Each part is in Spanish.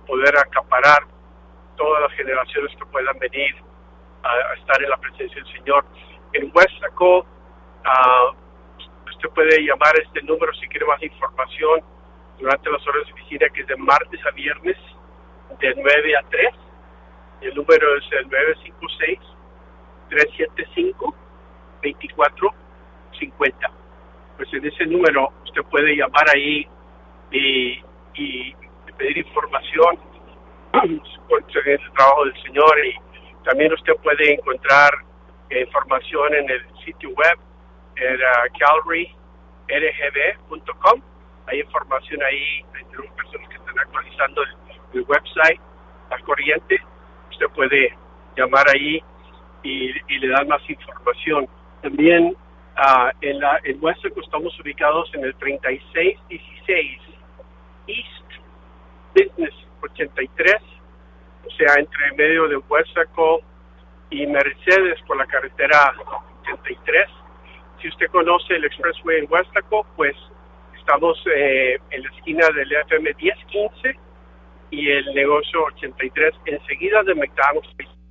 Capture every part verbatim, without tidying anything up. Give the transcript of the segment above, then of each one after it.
poder acaparar todas las generaciones que puedan venir a, a estar en la presencia del Señor. En Weslaco, uh, usted puede llamar a este número si quiere más información durante las horas de oficina, que es de martes a viernes, de nueve a tres. El número es el nueve cinco seis, tres siete cinco, dos cuatro cinco cero. Pues en ese número usted puede llamar ahí y, y pedir información sobre el trabajo del Señor, y también usted puede encontrar eh, información en el sitio web, en uh, calvary r g b punto com. Hay información ahí, hay tenemos personas que están actualizando el, el website al corriente. Usted puede llamar ahí y, y le dan más información. También uh, en la en Weslaco estamos ubicados en el treinta y seis dieciséis East Business ochenta y tres, o sea, entre medio de Weslaco y Mercedes por la carretera ochenta y tres. Si usted conoce el Expressway en Weslaco, pues estamos eh, en la esquina del F M diez quince y el negocio ochenta y tres, enseguida de McDonald's.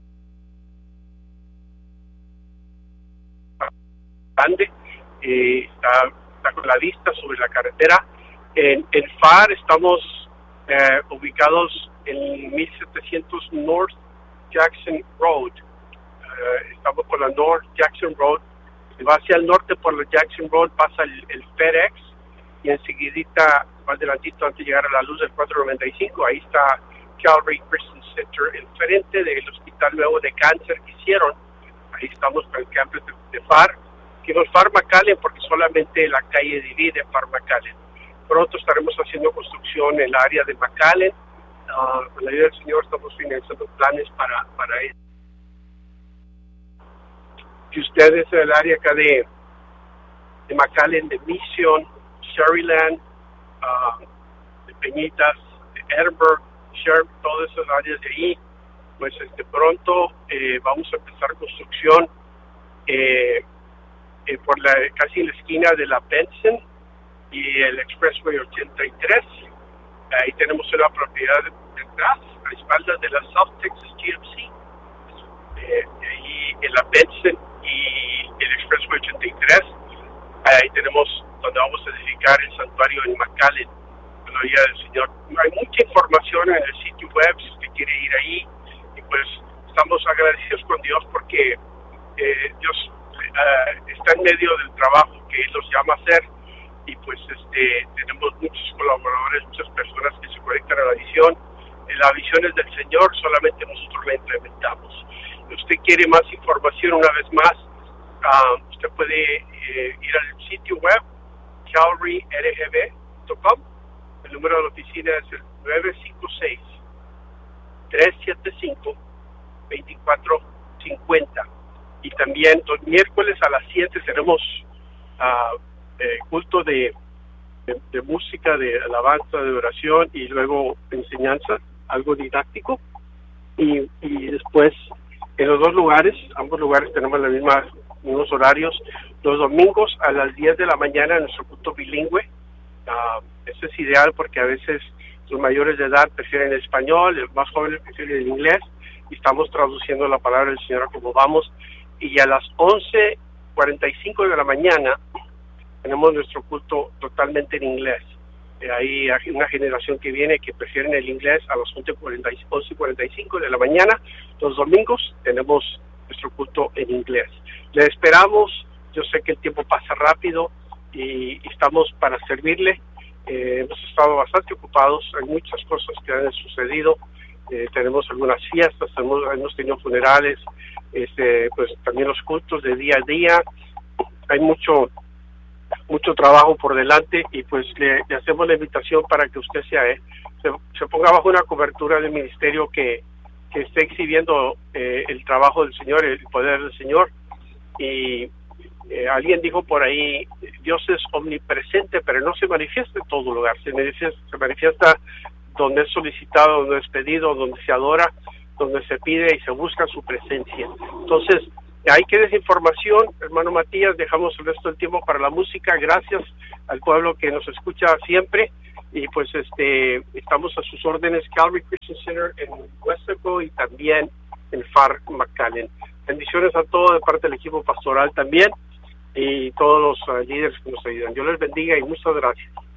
Grande, eh, está, está con la vista sobre la carretera. En el F A R estamos eh, ubicados en mil setecientos North Jackson Road. Uh, estamos por la North Jackson Road. Si va hacia el norte por la Jackson Road, pasa el, el FedEx, y enseguidita, más adelantito, antes de llegar a la luz del cuatrocientos noventa y cinco, ahí está Calvary Christian Center, enfrente del hospital nuevo de cáncer que hicieron. Ahí estamos con el campus de, de F A R. Que no es F A R McAllen, porque solamente la calle divide F A R McAllen. Pronto estaremos haciendo construcción en el área de McAllen. Uh, con la ayuda del Señor estamos financiando planes para, para eso. Si usted es del área acá de, de McAllen, de Mission, Sherryland, uh, de Peñitas, de Edinburgh, Sherb, todas esas áreas de ahí, pues este pronto eh, vamos a empezar construcción eh, eh, por la casi en la esquina de la Benson y el Expressway ochenta y tres. Ahí tenemos una propiedad detrás, a espaldas de la South Texas G M C, eh, ahí en la Benson y el Expressway ochenta y tres. Ahí tenemos donde vamos a edificar el santuario en McAllen, con la ayuda del Señor. Hay mucha información en el sitio web si usted quiere ir ahí, y pues estamos agradecidos con Dios porque eh, Dios uh, está en medio del trabajo que Él nos llama a hacer, y pues este tenemos muchos colaboradores, muchas personas que se conectan a la visión. La visión es del Señor, solamente nosotros la implementamos. Si usted quiere más información, una vez más, uh, usted puede eh, ir al sitio web calvary r g b punto com. El número de la oficina es el nueve cinco seis, tres siete cinco, dos cuatro cinco cero. Y también los miércoles a las siete tenemos uh, eh, culto de, de, de música, de alabanza, de oración, y luego enseñanza, algo didáctico. Y, y después en los dos lugares, ambos lugares tenemos la misma, unos horarios. Los domingos a las diez de la mañana en nuestro culto bilingüe. Uh, eso es ideal porque a veces los mayores de edad prefieren el español, los más jóvenes prefieren el inglés, y estamos traduciendo la palabra del Señor como vamos. Y a las once cuarenta y cinco de la mañana tenemos nuestro culto totalmente en inglés. Eh, hay una generación que viene que prefieren el inglés a las once cuarenta y cinco de la mañana. Los domingos tenemos nuestro culto en inglés. Le esperamos. Yo sé que el tiempo pasa rápido y estamos para servirle. Eh, hemos estado bastante ocupados, hay muchas cosas que han sucedido. Eh, tenemos algunas fiestas, tenemos, hemos tenido funerales, este, pues también los cultos de día a día. Hay mucho mucho trabajo por delante, y pues le, le hacemos la invitación para que usted sea, eh, se, se ponga bajo una cobertura del ministerio que, que esté exhibiendo eh, el trabajo del Señor, el poder del Señor. Y Eh, alguien dijo por ahí, Dios es omnipresente, pero no se manifiesta en todo lugar, se manifiesta, se manifiesta donde es solicitado, donde es pedido, donde se adora, donde se pide y se busca su presencia. Entonces, ahí queda esa información, hermano Matías. Dejamos el resto del tiempo para la música. Gracias al pueblo que nos escucha siempre, y pues este estamos a sus órdenes, Calvary Christian Center en Westaco y también en F A R McAllen. Bendiciones a todos de parte del equipo pastoral también y todos los uh, líderes que nos ayudan. Dios les bendiga y muchas gracias.